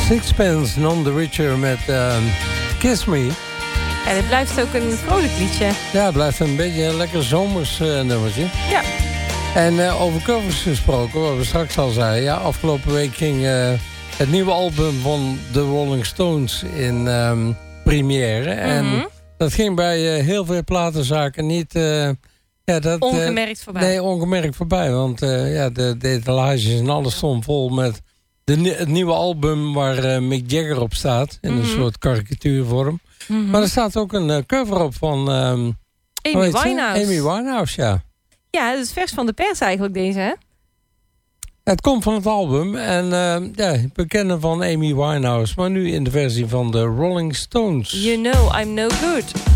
Sixpence None the Richer met Kiss Me. Ja, dit blijft ook een vrolijk liedje. Ja, het blijft een beetje een lekker zomers nummertje. Ja. En over covers gesproken, wat we straks al zeiden. Ja, afgelopen week ging het nieuwe album van de Rolling Stones in première. En dat ging bij heel veel platenzaken niet... ongemerkt voorbij. Nee, ongemerkt voorbij. Want de etalages en alles stond vol met het nieuwe album waar Mick Jagger op staat. In een soort karikatuurvorm. Maar er staat ook een cover op van... Amy Winehouse. Amy Winehouse, ja. Ja, dat is vers van de pers eigenlijk deze, hè? Het komt van het album. En we kennen van Amy Winehouse. Maar nu in de versie van de Rolling Stones. You know I'm no good.